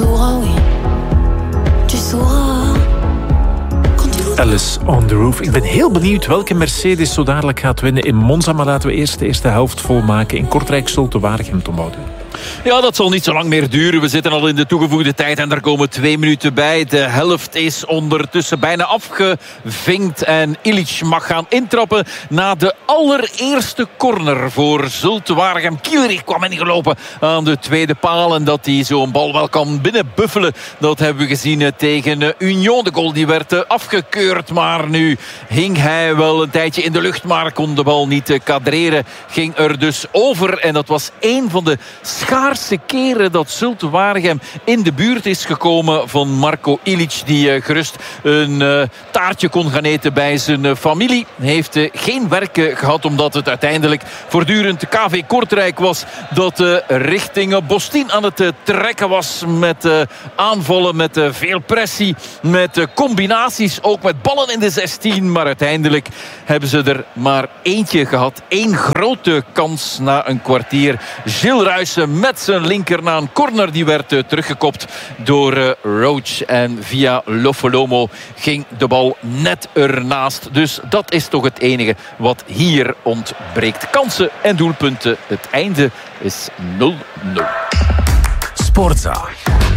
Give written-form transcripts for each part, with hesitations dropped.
sauras, oui. Tu sauras. Alice on the Roof. Ik ben heel benieuwd welke Mercedes zo dadelijk gaat winnen in Monza. Maar laten we eerst de eerste helft volmaken in Kortrijk-Zulte-Waregem, Tom Bouden. Ja, dat zal niet zo lang meer duren. We zitten al in de toegevoegde tijd en er komen 2 minuten bij. De helft is ondertussen bijna afgevinkt en Ilic mag gaan intrappen na de allereerste corner voor Zulte-Waregem. Kielrich kwam ingelopen aan de tweede paal en dat hij zo'n bal wel kan binnenbuffelen. Dat hebben we gezien tegen Union. De goal die werd afgekeurd, maar nu hing hij wel een tijdje in de lucht, maar kon de bal niet kadreren. Ging er dus over en dat was een van de schaarse keren dat Zulte-Waregem in de buurt is gekomen van Marko Ilic, die gerust een taartje kon gaan eten bij zijn familie. Heeft geen werk gehad, omdat het uiteindelijk voortdurend KV Kortrijk was dat richting Bostin aan het trekken was met aanvallen, met veel pressie, met combinaties, ook met ballen in de 16. Maar uiteindelijk hebben ze er maar eentje gehad. 1 grote kans na een kwartier. Gilles Ruijsen met zijn linker na een corner. Die werd teruggekopt door Roach. En via Lofolomo ging de bal net ernaast. Dus dat is toch het enige wat hier ontbreekt. Kansen en doelpunten. Het einde is 0-0. Sportza.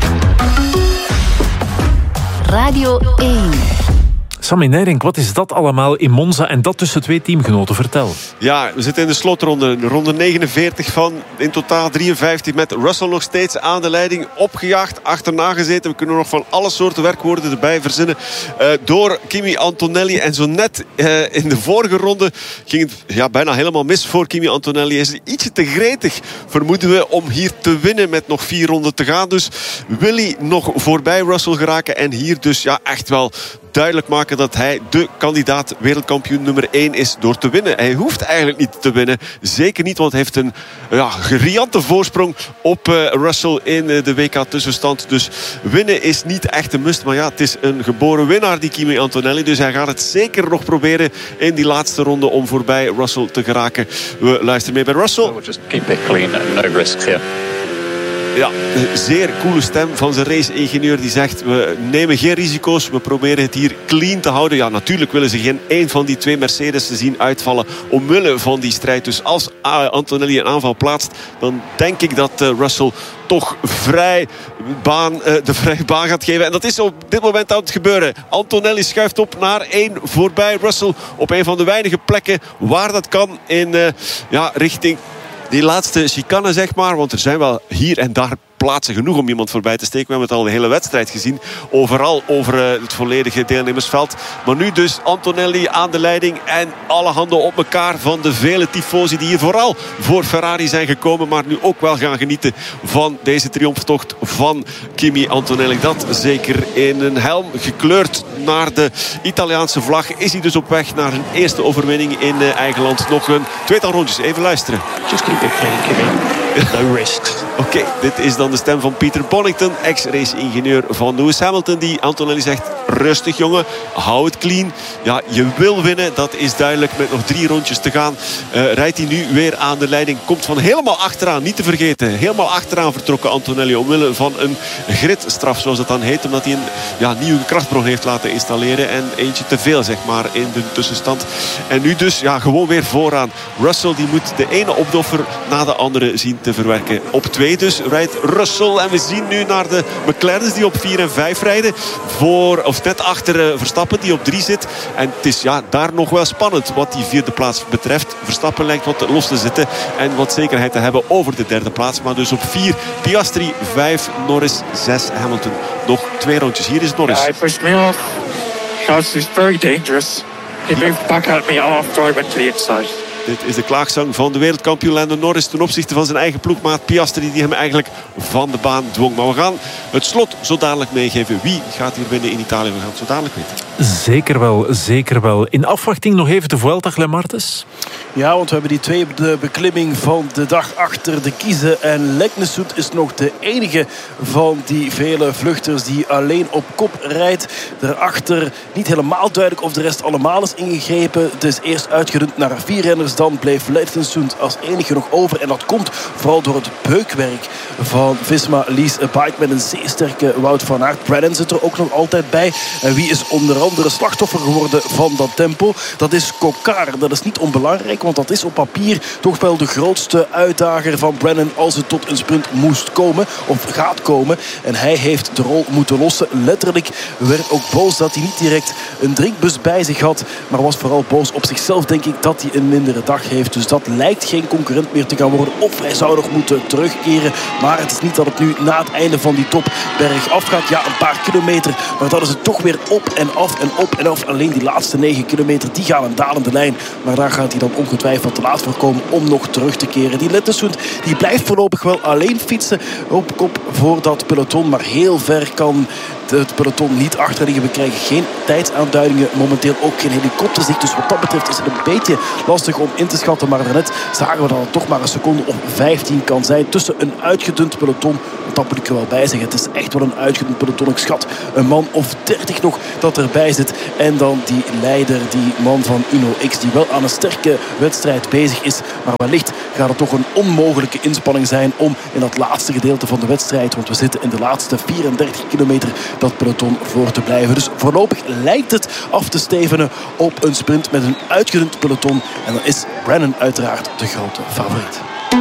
Radio 1. Sammy Nijrink, wat is dat allemaal in Monza en dat tussen 2 teamgenoten? Vertel. Ja, we zitten in de slotronde. Ronde 49 van in totaal 53 met Russell nog steeds aan de leiding. Opgejaagd, achterna gezeten. We kunnen nog van alle soorten werkwoorden erbij verzinnen. Door Kimi Antonelli. En zo net in de vorige ronde ging het bijna helemaal mis voor Kimi Antonelli. Is ietsje te gretig, vermoeden we, om hier te winnen met nog 4 ronden te gaan. Dus wil hij nog voorbij Russell geraken. En hier dus echt wel duidelijk maken dat hij de kandidaat wereldkampioen nummer 1 is door te winnen. Hij hoeft eigenlijk niet te winnen. Zeker niet, want hij heeft een geriante voorsprong op Russell in de WK-tussenstand. Dus winnen is niet echt een must. Maar het is een geboren winnaar, die Kimi Antonelli. Dus hij gaat het zeker nog proberen in die laatste ronde om voorbij Russell te geraken. We luisteren mee bij Russell. We'll just keep it clean and no risks here. Ja, een zeer coole stem van zijn race-ingenieur die zegt: we nemen geen risico's, we proberen het hier clean te houden. Ja, natuurlijk willen ze geen één van die 2 Mercedes zien uitvallen omwille van die strijd. Dus als Antonelli een aanval plaatst, dan denk ik dat Russell toch de vrije baan gaat geven. En dat is op dit moment aan het gebeuren. Antonelli schuift op naar 1 voorbij Russell op een van de weinige plekken waar dat kan in richting die laatste chicane, zeg maar. Want er zijn wel hier en daar plaatsen genoeg om iemand voorbij te steken. We hebben het al de hele wedstrijd gezien. Overal over het volledige deelnemersveld. Maar nu dus Antonelli aan de leiding. En alle handen op elkaar van de vele tifosi die hier vooral voor Ferrari zijn gekomen. Maar nu ook wel gaan genieten van deze triomftocht van Kimi Antonelli. Dat zeker in een helm gekleurd naar de Italiaanse vlag. Is hij dus op weg naar een eerste overwinning in eigen land. Nog een 2-tal rondjes. Even luisteren. Just keep it clean, Kimi. No risks. Oké, dit is dan de stem van Peter Bonington, ex-race-ingenieur van Lewis Hamilton, die Antonelli zegt: rustig jongen, hou het clean. Ja, je wil winnen, dat is duidelijk. Met nog 3 rondjes te gaan rijdt hij nu weer aan de leiding. Komt van helemaal achteraan, niet te vergeten. Helemaal achteraan vertrokken Antonelli omwille van een gridstraf, zoals dat dan heet. Omdat hij een nieuwe krachtbron heeft laten installeren. En eentje te veel, zeg maar, in de tussenstand. En nu dus gewoon weer vooraan. Russell die moet de ene opdoffer na de andere zien te verwerken. Op 2 dus rijdt Russell. En we zien nu naar de McLaren's die op 4 en 5 rijden. Net achter Verstappen die op 3 zit. En het is daar nog wel spannend wat die 4e plaats betreft. Verstappen lijkt wat los te zitten. En wat zekerheid te hebben over de 3e plaats. Maar dus op 4 Piastri, 5 Norris, 6 Hamilton. Nog 2 rondjes. Hier is Norris. He pushed me off. Because it's very dangerous. He moved back at me after I went to the inside. Dit is de klaagzang van de wereldkampioen Lando Norris ten opzichte van zijn eigen ploegmaat Piastri, die hem eigenlijk van de baan dwong. Maar we gaan het slot zo dadelijk meegeven. Wie gaat hier winnen in Italië? We gaan het zo dadelijk weten. Zeker wel, zeker wel. In afwachting nog even de Vuelta, Glenn Martens. Ja, want we hebben die 2 de beklimming van de dag achter de kiezen. En Leknesund is nog de enige van die vele vluchters die alleen op kop rijdt. Daarachter niet helemaal duidelijk of de rest allemaal is ingegrepen. Het is eerst uitgedund naar 4 renners dan bleef Leidensund als enige nog over. En dat komt vooral door het beukwerk van Visma Lease a Bike met een zeer sterke Wout van Aert. Brennan zit er ook nog altijd bij. En wie is onder andere slachtoffer geworden van dat tempo? Dat is Kokar. Dat is niet onbelangrijk, want dat is op papier toch wel de grootste uitdager van Brennan als het tot een sprint moest komen of gaat komen. En hij heeft de rol moeten lossen. Letterlijk werd ook boos dat hij niet direct een drinkbus bij zich had, maar was vooral boos op zichzelf, denk ik, dat hij een mindere dag heeft. Dus dat lijkt geen concurrent meer te gaan worden. Of hij zou nog moeten terugkeren. Maar het is niet dat het nu na het einde van die top bergaf gaat. Ja, een paar kilometer. Maar dat is het toch weer op en af en op en af. Alleen die laatste 9 kilometer, die gaan een dalende lijn. Maar daar gaat hij dan ongetwijfeld te laat voor komen om nog terug te keren. Die Lettesund, die blijft voorlopig wel alleen fietsen op kop voor dat peloton. Maar heel ver kan het peloton niet achter liggen. We krijgen geen tijdsaanduidingen. Momenteel ook geen helikopterzicht. Dus wat dat betreft is het een beetje lastig om in te schatten. Maar daarnet zagen we dat het toch maar een seconde of 15 kan zijn tussen een uitgedund peloton. Want dat moet ik er wel bij zeggen. Het is echt wel een uitgedund peloton. Ik schat een man of 30 nog dat erbij zit. En dan die leider, die man van Uno X, die wel aan een sterke wedstrijd bezig is. Maar wellicht gaat het toch een onmogelijke inspanning zijn om in dat laatste gedeelte van de wedstrijd, want we zitten in de laatste 34 kilometer, dat peloton voor te blijven. Dus voorlopig lijkt het af te stevenen op een sprint met een uitgedund peloton. En dan is Brennan uiteraard de grote favoriet.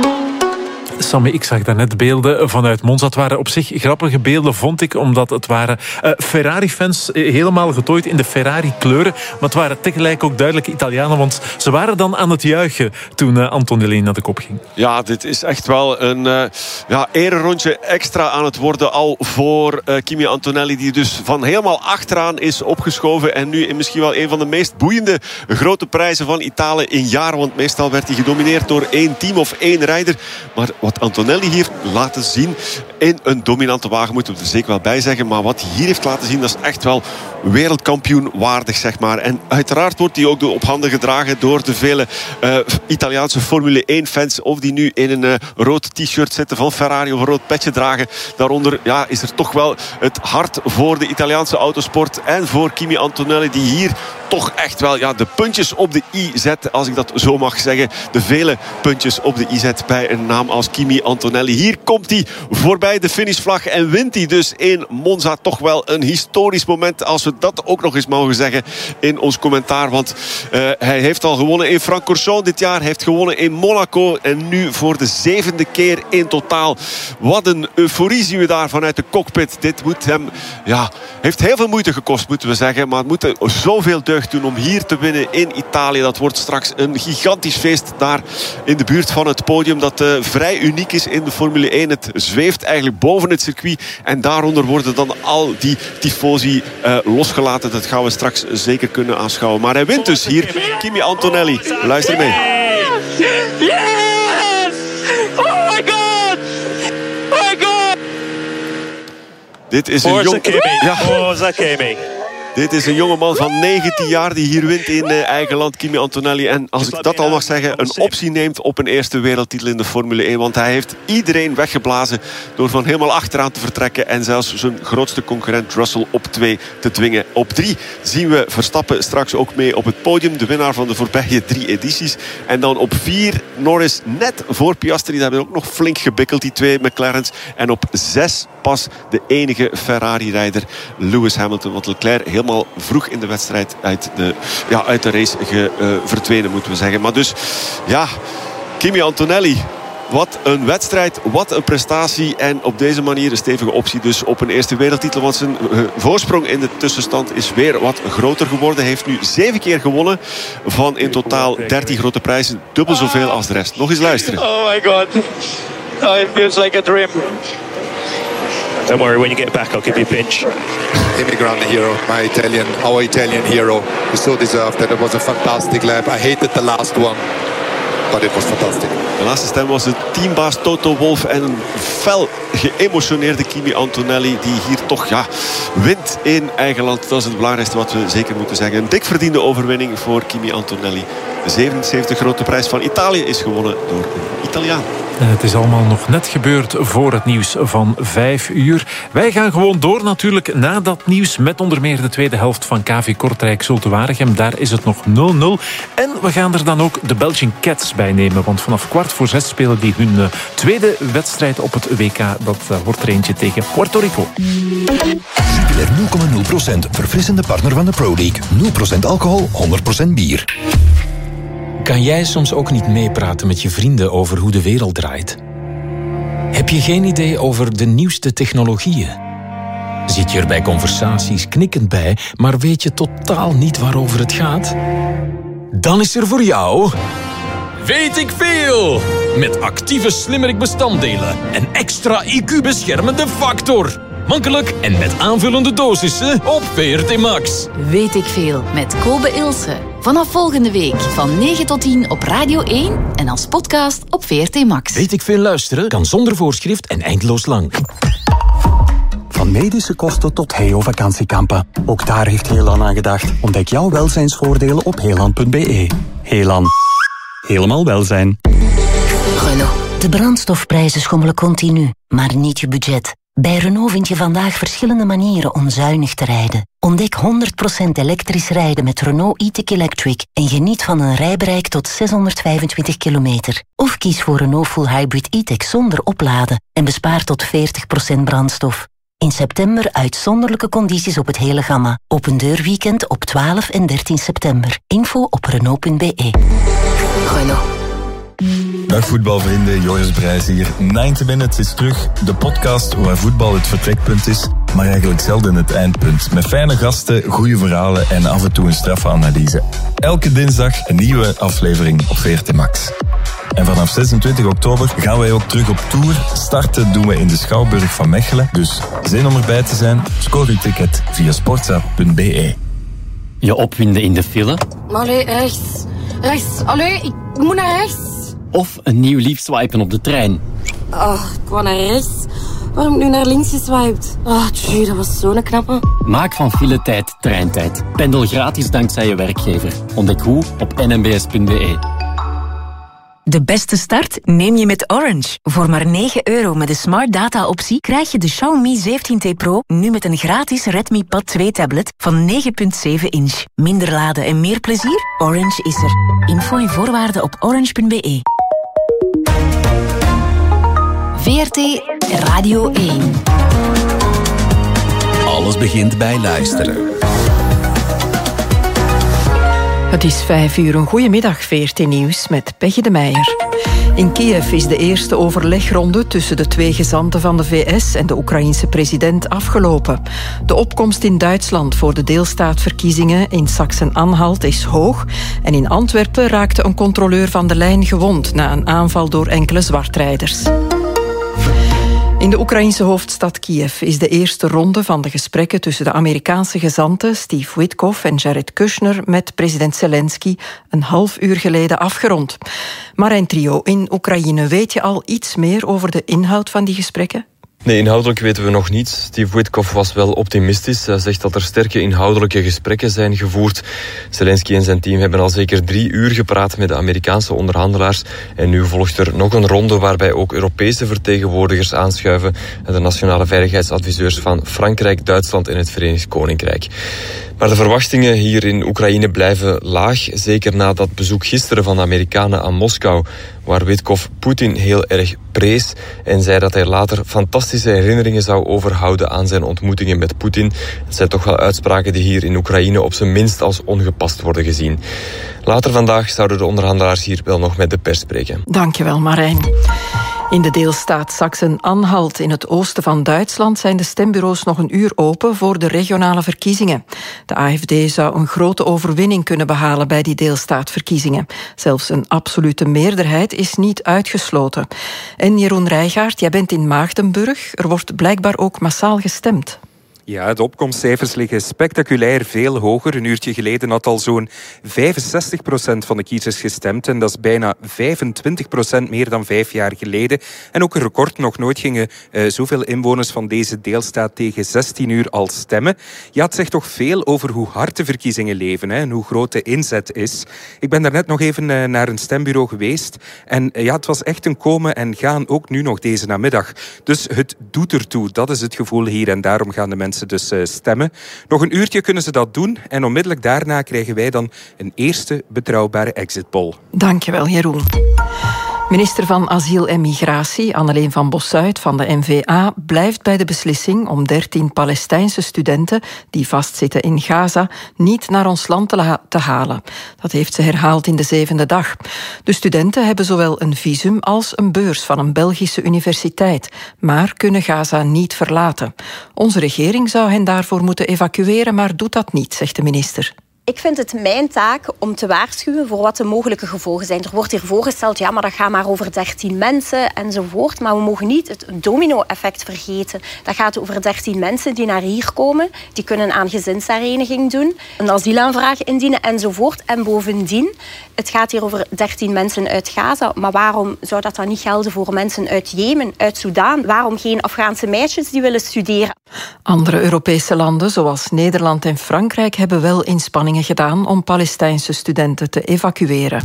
Sammy, ik zag daarnet beelden vanuit Monza. Het waren op zich grappige beelden, vond ik, omdat het waren Ferrari-fans helemaal getooid in de Ferrari-kleuren. Maar het waren tegelijk ook duidelijke Italianen, want ze waren dan aan het juichen toen Antonelli naar de kop ging. Ja, dit is echt wel een ererondje extra aan het worden al voor Kimi Antonelli, die dus van helemaal achteraan is opgeschoven en nu in misschien wel een van de meest boeiende grote prijzen van Italië in jaren, want meestal werd hij gedomineerd door één team of één rijder. Maar wat Antonelli hier laten zien in een dominante wagen, moeten we er zeker wel bij zeggen. Maar wat hij hier heeft laten zien, dat is echt wel wereldkampioen waardig, zeg maar. En uiteraard wordt hij ook op handen gedragen door de vele Italiaanse Formule 1 fans. Of die nu in een rood t-shirt zitten van Ferrari of een rood petje dragen. Daaronder is er toch wel het hart voor de Italiaanse autosport. En voor Kimi Antonelli, die hier toch echt wel de puntjes op de i zet, als ik dat zo mag zeggen. De vele puntjes op de i zet bij een naam als Kimi Antonelli. Hier komt hij voorbij de finishvlag en wint hij dus in Monza. Toch wel een historisch moment, als we dat ook nog eens mogen zeggen in ons commentaar. Want hij heeft al gewonnen in Francorchamps dit jaar. Hij heeft gewonnen in Monaco. En nu voor de 7e keer in totaal. Wat een euforie zien we daar vanuit de cockpit. Dit moet hem, heeft heel veel moeite gekost, moeten we zeggen. Maar het moet zoveel deugd doen om hier te winnen in Italië. Dat wordt straks een gigantisch feest daar in de buurt van het podium. Dat vrij uniek is in de Formule 1. Het zweeft eigenlijk boven het circuit. En daaronder worden dan al die tifosi losgelaten. Dat gaan we straks zeker kunnen aanschouwen. Maar hij wint dus hier. Kimi Antonelli. Luister mee. Yes! Oh my god! Oh my god! Dit is een Kimi. Dit is een jongeman van 19 jaar die hier wint in eigen land, Kimi Antonelli. En als ik dat al mag zeggen, een optie neemt op een eerste wereldtitel in de Formule 1. Want hij heeft iedereen weggeblazen door van helemaal achteraan te vertrekken. En zelfs zijn grootste concurrent Russell op 2 te dwingen. Op 3 zien we Verstappen straks ook mee op het podium. De winnaar van de voorbije 3 edities. En dan op 4 Norris net voor Piastri. Die hebben ook nog flink gebikkeld, die 2 McLaren's. En op 6 pas de enige Ferrari-rijder Lewis Hamilton. Want Leclerc helemaal vroeg in de wedstrijd uit de race verdwenen, moeten we zeggen. Maar dus, Kimi Antonelli. Wat een wedstrijd, wat een prestatie. En op deze manier een stevige optie dus op een eerste wereldtitel. Want zijn voorsprong in de tussenstand is weer wat groter geworden. Hij heeft nu 7 keer gewonnen van in totaal 13 grote prijzen. Dubbel zoveel als de rest. Nog eens luisteren. Oh my god. Oh, it feels like a dream. Don't worry, when you get back, I'll give you a pinch. Kimi Grande hero, our Italian hero. He so deserved that. It was a fantastic lap. I hated the last one, but it was fantastic. De laatste stem was de teambaas Toto Wolff en een fel geëmotioneerde Kimi Antonelli, die hier toch wint in eigen land. Dat is het belangrijkste wat we zeker moeten zeggen. Een dik verdiende overwinning voor Kimi Antonelli. De 77 grote prijs van Italië is gewonnen door een Italiaan. En het is allemaal nog net gebeurd voor het nieuws van 5 uur. Wij gaan gewoon door natuurlijk na dat nieuws met onder meer de tweede helft van KV Kortrijk Zulte Waregem. Daar is het nog 0-0. En we gaan er dan ook de Belgian Cats bij nemen, want vanaf 5:45 spelen die hun tweede wedstrijd op het WK. Dat wordt er eentje tegen Puerto Rico. Jupiler 0,0%, verfrissende partner van de Pro League. 0% alcohol, 100% bier. Kan jij soms ook niet meepraten met je vrienden over hoe de wereld draait? Heb je geen idee over de nieuwste technologieën? Zit je er bij conversaties knikkend bij, maar weet je totaal niet waarover het gaat? Dan is er voor jou... Weet ik veel! Met actieve slimmerik bestanddelen en extra IQ-beschermende factor. Makkelijk en met aanvullende dosissen op VRT Max. Weet ik veel met Kobe Ilse. Vanaf volgende week van 9 tot 10 op Radio 1 en als podcast op VRT Max. Weet ik veel luisteren kan zonder voorschrift en eindeloos lang. Van medische kosten tot Heo-vakantiekampen. Ook daar heeft Heelan aan gedacht. Ontdek jouw welzijnsvoordelen op heelan.be. Heelan. Helemaal welzijn. Renault. De brandstofprijzen schommelen continu, maar niet je budget. Bij Renault vind je vandaag verschillende manieren om zuinig te rijden. Ontdek 100% elektrisch rijden met Renault e-tech Electric en geniet van een rijbereik tot 625 kilometer. Of kies voor Renault Full Hybrid e-tech zonder opladen en bespaar tot 40% brandstof. In september uitzonderlijke condities op het hele gamma. Open deurweekend op 12 en 13 september. Info op Renault.be. Renault. Dag voetbalvrienden, Joris Brijs hier. 90 Minutes is terug, de podcast waar voetbal het vertrekpunt is, maar eigenlijk zelden het eindpunt. Met fijne gasten, goede verhalen en af en toe een straffe analyse. Elke dinsdag een nieuwe aflevering op VRT Max. En vanaf 26 oktober gaan wij ook terug op tour. Starten doen we in de Schouwburg van Mechelen. Dus zin om erbij te zijn? Scoor uw ticket via sportza.be. Je opwinden in de file? Allee, rechts. Rechts. Allee, ik moet naar rechts. Of een nieuw lief swipen op de trein? Oh, ik wou naar rechts. Waarom heb ik nu naar links geswiped? Oh, tjie, dat was zo'n knappe. Maak van filetijd treintijd. Pendel gratis dankzij je werkgever. Ontdek hoe op nmbs.be. De beste start neem je met Orange. Voor maar €9 met de Smart Data optie krijg je de Xiaomi 17T Pro nu met een gratis Redmi Pad 2 tablet van 9,7 inch. Minder laden en meer plezier? Orange is er. Info en voorwaarden op orange.be. VRT Radio 1. Alles begint bij luisteren. Het is 5 uur. Een goedemiddag, VRT Nieuws met Peggy de Meijer. In Kiev is de eerste overlegronde tussen de twee gezanten van de VS en de Oekraïense president afgelopen. De opkomst in Duitsland voor de deelstaatverkiezingen in Sachsen-Anhalt is hoog en in Antwerpen raakte een controleur van de lijn gewond na een aanval door enkele zwartrijders. In de Oekraïense hoofdstad Kiev is de eerste ronde van de gesprekken tussen de Amerikaanse gezanten Steve Witkoff en Jared Kushner met president Zelensky een half uur geleden afgerond. Marijn Trio, in Oekraïne, weet je al iets meer over de inhoud van die gesprekken? Nee, inhoudelijk weten we nog niets. Steve Witkoff was wel optimistisch. Hij zegt dat er sterke inhoudelijke gesprekken zijn gevoerd. Zelensky en zijn team hebben al zeker 3 uur gepraat met de Amerikaanse onderhandelaars. En nu volgt er nog een ronde waarbij ook Europese vertegenwoordigers aanschuiven. En de nationale veiligheidsadviseurs van Frankrijk, Duitsland en het Verenigd Koninkrijk. Maar de verwachtingen hier in Oekraïne blijven laag. Zeker na dat bezoek gisteren van de Amerikanen aan Moskou, waar Witkoff Poetin heel erg prees en zei dat hij later fantastische herinneringen zou overhouden aan zijn ontmoetingen met Poetin. Het zijn toch wel uitspraken die hier in Oekraïne op zijn minst als ongepast worden gezien. Later vandaag zouden de onderhandelaars hier wel nog met de pers spreken. Dankjewel, Marijn. In de deelstaat Sachsen-Anhalt in het oosten van Duitsland zijn de stembureaus nog een uur open voor de regionale verkiezingen. De AfD zou een grote overwinning kunnen behalen bij die deelstaatverkiezingen. Zelfs een absolute meerderheid is niet uitgesloten. En Jeroen Rijgaard, jij bent in Maagdenburg. Er wordt blijkbaar ook massaal gestemd. Ja, de opkomstcijfers liggen spectaculair veel hoger. Een uurtje geleden had al zo'n 65% van de kiezers gestemd. En dat is bijna 25% meer dan 5 jaar geleden. En ook een record. Nog nooit gingen zoveel inwoners van deze deelstaat tegen 16 uur al stemmen. Ja, het zegt toch veel over hoe hard de verkiezingen leven, hè, en hoe groot de inzet is. Ik ben daarnet nog even naar een stembureau geweest. En ja, het was echt een komen en gaan, ook nu nog deze namiddag. Dus het doet ertoe. Dat is het gevoel hier. En daarom gaan de mensen dus stemmen. Nog een uurtje kunnen ze dat doen. En onmiddellijk daarna krijgen wij dan een eerste betrouwbare exitpoll. Dankjewel, Jeroen. Minister van Asiel en Migratie, Anneleen van Bossuit van de N-VA, blijft bij de beslissing om 13 Palestijnse studenten die vastzitten in Gaza niet naar ons land te halen. Dat heeft ze herhaald in de 7e dag. De studenten hebben zowel een visum als een beurs van een Belgische universiteit, maar kunnen Gaza niet verlaten. Onze regering zou hen daarvoor moeten evacueren, maar doet dat niet, zegt de minister. Ik vind het mijn taak om te waarschuwen voor wat de mogelijke gevolgen zijn. Er wordt hier voorgesteld, ja, maar dat gaat maar over 13 mensen enzovoort. Maar we mogen niet het domino-effect vergeten. Dat gaat over 13 mensen die naar hier komen. Die kunnen aan gezinshereniging doen, een asielaanvraag indienen enzovoort. En bovendien, het gaat hier over 13 mensen uit Gaza. Maar waarom zou dat dan niet gelden voor mensen uit Jemen, uit Soudaan? Waarom geen Afghaanse meisjes die willen studeren? Andere Europese landen, zoals Nederland en Frankrijk, hebben wel inspanningen gedaan om Palestijnse studenten te evacueren.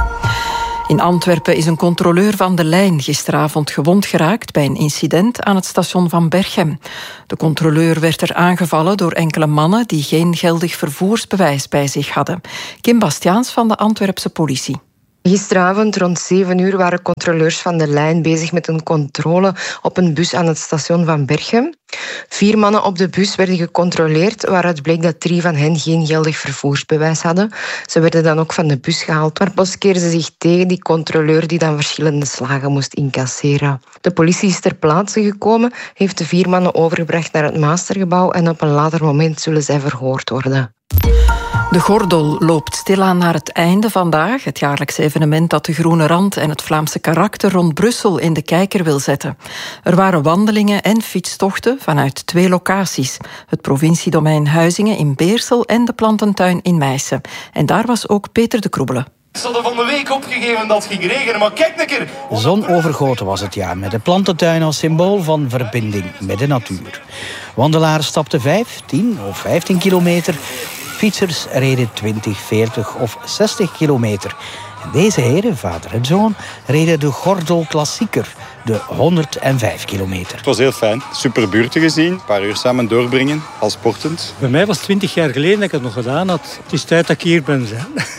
In Antwerpen is een controleur van de lijn gisteravond gewond geraakt bij een incident aan het station van Berchem. De controleur werd er aangevallen door enkele mannen die geen geldig vervoersbewijs bij zich hadden. Kim Bastiaans van de Antwerpse politie. Gisteravond rond 7 uur waren controleurs van de lijn bezig met een controle op een bus aan het station van Berchem. 4 mannen op de bus werden gecontroleerd, waaruit bleek dat 3 van hen geen geldig vervoersbewijs hadden. Ze werden dan ook van de bus gehaald, maar plots keerden ze zich tegen die controleur die dan verschillende slagen moest incasseren. De politie is ter plaatse gekomen, heeft de 4 mannen overgebracht naar het Mastergebouw en op een later moment zullen zij verhoord worden. De Gordel loopt stilaan naar het einde vandaag. Het jaarlijkse evenement dat de groene rand en het Vlaamse karakter rond Brussel in de kijker wil zetten. Er waren wandelingen en fietstochten vanuit 2 locaties. Het provinciedomein Huizingen in Beersel en de plantentuin in Meissen. En daar was ook Peter de Kroebele. Ze hadden van de week opgegeven dat het ging regenen, maar kijk een keer. Zonovergoten was het jaar, met de plantentuin als symbool van verbinding met de natuur. Wandelaars stapten 5, 10 of 15 kilometer. Fietsers reden 20, 40 of 60 kilometer. En deze heren, vader en zoon, reden de Gordel Klassieker, de 105 kilometer. Het was heel fijn. Super buurten gezien. Een paar uur samen doorbrengen, als sportend. Bij mij was het 20 jaar geleden dat ik het nog gedaan had. Het is tijd dat ik hier ben.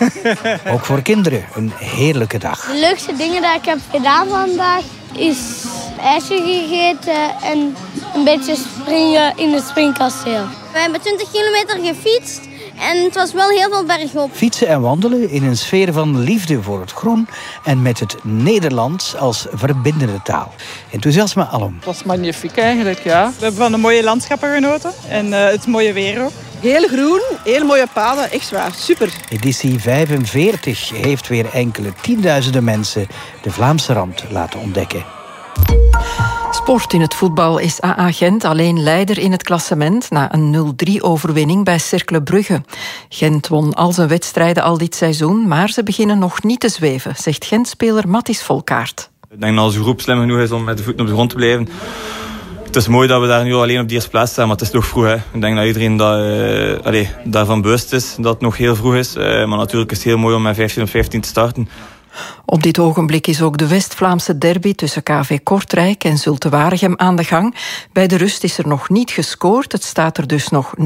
Ook voor kinderen een heerlijke dag. De leukste dingen die ik heb gedaan vandaag is ijsje gegeten en een beetje springen in het springkasteel. We hebben 20 kilometer gefietst. En het was wel heel veel bergop. Fietsen en wandelen in een sfeer van liefde voor het groen en met het Nederlands als verbindende taal. Enthousiasme alom. Het was magnifiek eigenlijk, ja. We hebben van de mooie landschappen genoten en het mooie weer ook. Heel groen, heel mooie paden, echt waar, super. Editie 45 heeft weer enkele tienduizenden mensen de Vlaamse rand laten ontdekken. Sport in het voetbal is AA Gent alleen leider in het klassement na een 0-3-overwinning bij Cercle Brugge. Gent won al zijn wedstrijden al dit seizoen, maar ze beginnen nog niet te zweven, zegt Gent-speler Matthijs Volkaert. Ik denk dat onze groep slim genoeg is om met de voeten op de grond te blijven. Het is mooi dat we daar nu alleen op de eerste plaats staan, maar het is nog vroeg. Hè. Ik denk dat iedereen daarvan bewust is dat het nog heel vroeg is. Maar natuurlijk is het heel mooi om met 15 op 15 te starten. Op dit ogenblik is ook de West-Vlaamse derby tussen KV Kortrijk en Zulte Waregem aan de gang. Bij de rust is er nog niet gescoord, het staat er dus nog 0-0.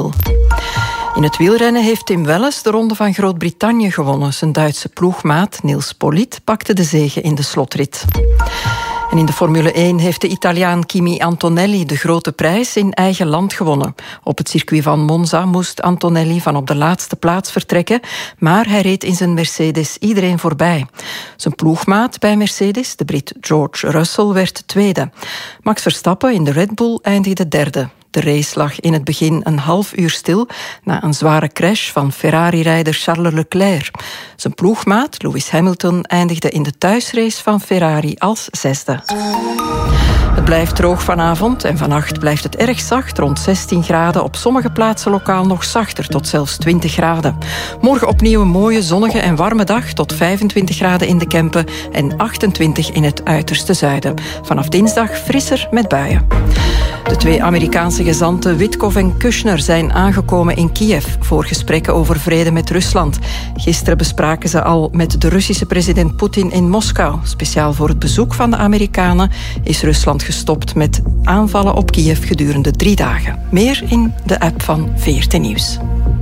In het wielrennen heeft Tim Welles de Ronde van Groot-Brittannië gewonnen. Zijn Duitse ploegmaat Nils Politt pakte de zege in de slotrit. En in de Formule 1 heeft de Italiaan Kimi Antonelli de grote prijs in eigen land gewonnen. Op het circuit van Monza moest Antonelli van op de laatste plaats vertrekken, maar hij reed in zijn Mercedes iedereen voorbij. Zijn ploegmaat bij Mercedes, de Brit George Russell, werd tweede. Max Verstappen in de Red Bull eindigde derde. De race lag in het begin een half uur stil na een zware crash van Ferrari-rijder Charles Leclerc. Zijn ploegmaat Lewis Hamilton eindigde in de thuisrace van Ferrari als 6e. Het blijft droog vanavond en vannacht blijft het erg zacht, rond 16 graden. Op sommige plaatsen lokaal nog zachter, tot zelfs 20 graden. Morgen opnieuw een mooie, zonnige en warme dag, tot 25 graden in de Kempen en 28 in het uiterste zuiden. Vanaf dinsdag frisser met buien. De 2 Amerikaanse gezanten Witkoff en Kushner zijn aangekomen in Kiev voor gesprekken over vrede met Rusland. Gisteren bespraken ze al met de Russische president Poetin in Moskou. Speciaal voor het bezoek van de Amerikanen is Rusland gestopt met aanvallen op Kiev gedurende 3 dagen. Meer in de app van VRT Nieuws.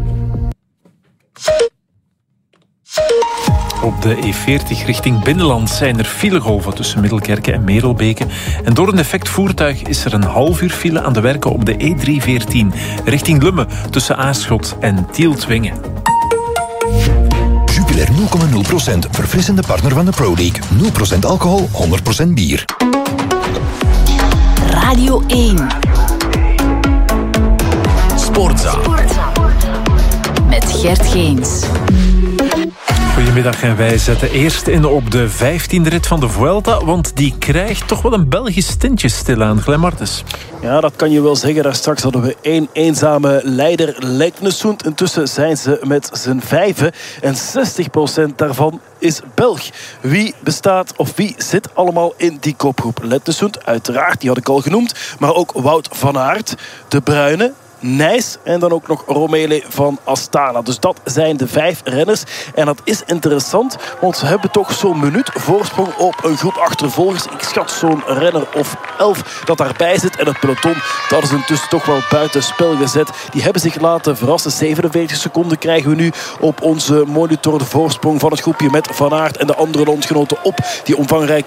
Op de E40 richting Binnenland zijn er filegolven tussen Middelkerke en Merelbeke. En door een defect voertuig is er een half uur file aan de werken op de E314 richting Lummen tussen Aarschot en Tieltwingen. Jupiler 0,0%, verfrissende partner van de Pro League. 0% alcohol, 100% bier. Radio 1. Sportza. Met Gert Geens. Goedemiddag en wij zetten eerst in op de 15e rit van de Vuelta, want die krijgt toch wel een Belgisch tintje stilaan. Glenn Martens. Ja, dat kan je wel zeggen. Daar straks hadden we één eenzame leider, Leknesund. Intussen zijn ze met z'n 5 en 60% daarvan is Belg. Wie bestaat of wie zit allemaal in die kopgroep? Leknesund, uiteraard, die had ik al genoemd. Maar ook Wout van Aert, De Bruyne, Nijs en dan ook nog Romele van Astana. Dus dat zijn de 5 renners. En dat is interessant, want ze hebben toch zo'n minuut voorsprong op een groep achtervolgers. Ik schat zo'n renner of 11 dat daarbij zit. En het peloton, dat is intussen toch wel buitenspel gezet. Die hebben zich laten verrassen. 47 seconden krijgen we nu op onze monitor. De voorsprong van het groepje met Van Aert en de andere landgenoten op die omvangrijke